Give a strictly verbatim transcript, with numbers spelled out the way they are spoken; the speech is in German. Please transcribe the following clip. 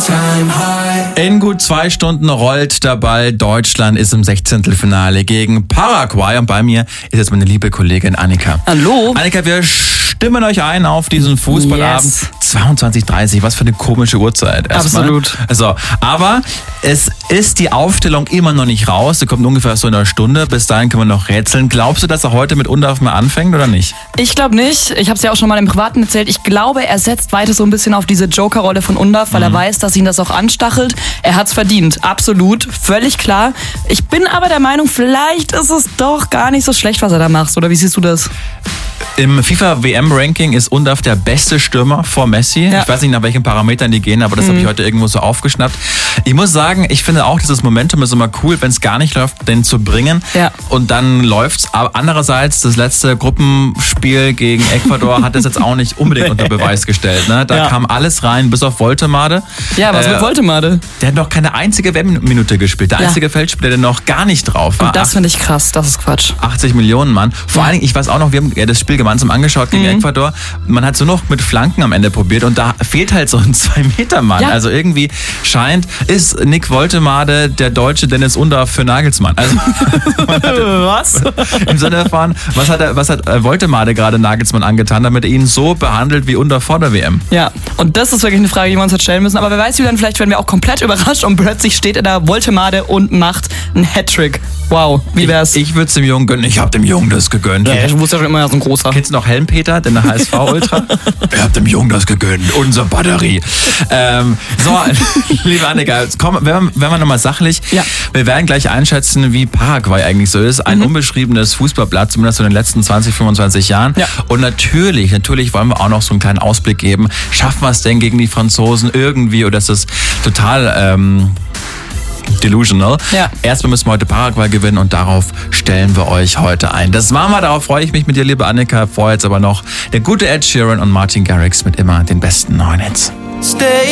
In gut zwei Stunden rollt der Ball. Deutschland ist im Sechzehntelfinale gegen Paraguay. Und bei mir ist jetzt meine liebe Kollegin Annika. Hallo. Annika, wir stimmen euch ein auf diesen Fußballabend. Yes. zweiundzwanzig Uhr dreißig, was für eine komische Uhrzeit. Erstmal. Absolut. Also, aber es ist die Aufstellung immer noch nicht raus. Sie kommt ungefähr so in einer Stunde. Bis dahin können wir noch rätseln. Glaubst du, dass er heute mit Undorf mal anfängt oder nicht? Ich glaube nicht. Ich habe es ja auch schon mal im Privaten erzählt. Ich glaube, er setzt weiter so ein bisschen auf diese Joker-Rolle von Undorf, weil mhm. er weiß, dass ihn das auch anstachelt. Er hat's verdient. Absolut. Völlig klar. Ich bin aber der Meinung, vielleicht ist es doch gar nicht so schlecht, was er da macht. Oder wie siehst du das? Im FIFA-W M-Ranking ist Undorf der beste Stürmer vor Messi. Ja. Ich weiß nicht, nach welchen Parametern die gehen, aber das mhm. habe ich heute irgendwo so aufgeschnappt. Ich muss sagen, ich finde auch, dieses Momentum ist immer cool, wenn es gar nicht läuft, den zu bringen. Ja. Und dann läuft's. Aber andererseits, das letzte Gruppenspiel gegen Ecuador hat das jetzt auch nicht unbedingt unter Beweis gestellt. Ne? Da ja. kam alles rein, bis auf Woltemade. Ja, was äh, mit Woltemade? Der hat noch keine einzige W M-Minute gespielt. Der ja. einzige Feldspieler, der noch gar nicht drauf war. Und das finde ich krass, das ist Quatsch. achtzig Millionen Mann. Vor ja. allen Dingen, ich weiß auch noch, wir haben ja das Spiel gemeinsam angeschaut gegen mhm. Ecuador. Man hat so noch mit Flanken am Ende probiert und da fehlt halt so ein zwei Meter Mann. Ja. Also irgendwie scheint, ist Nick Woltemade der deutsche Dennis Undorf für Nagelsmann. Also was? Im Sinne von, was hat, er, was hat Woltemade gerade Nagelsmann angetan, damit er ihn so behandelt wie Undorf vor der W M? Ja, und das ist wirklich eine Frage, die wir uns jetzt stellen müssen. Aber wer weiß, wie dann vielleicht werden wir auch komplett überrascht und plötzlich steht er da Woltemade und macht einen Hattrick. Wow, wie wär's? Ich, ich würde es dem Jungen gönnen. Ich habe dem Jungen das gegönnt. Ja, du wusstest ja schon immer, so ein großer. Kennst du noch Helmpeter, den H S V-Ultra? Ich habe dem Jungen das gegönnt. Unsere Batterie. Ähm, so, liebe Annika, jetzt komm, werden wir, wir nochmal sachlich. Ja. Wir werden gleich einschätzen, wie Paraguay eigentlich so ist. Ein mhm. unbeschriebenes Fußballblatt, zumindest in den letzten zwanzig, fünfundzwanzig Jahren. Ja. Und natürlich, natürlich wollen wir auch noch so einen kleinen Ausblick geben. Schaffen wir es denn gegen die Franzosen irgendwie? Oder ist das total Ähm, delusional. Ja. Erstmal müssen wir heute Paraguay gewinnen und darauf stellen wir euch heute ein. Das machen wir, darauf freue ich mich mit dir, liebe Annika. Vorher jetzt aber noch der gute Ed Sheeran und Martin Garrix mit immer den besten neuen Hits. Stay